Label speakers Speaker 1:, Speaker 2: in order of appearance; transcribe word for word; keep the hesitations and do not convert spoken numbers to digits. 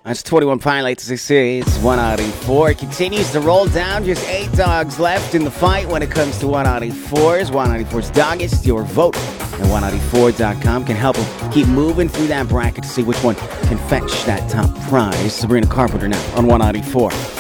Speaker 1: That's twenty-one Pilots. This is one eighty-four. It continues to roll down. Just eight dogs left in the fight when it comes to one eighty-fours. one eighty-four's Doggist. Your vote at one eighty-four dot com can help them keep moving through that bracket to see which one can fetch that top prize. Sabrina Carpenter now on one eighty-four.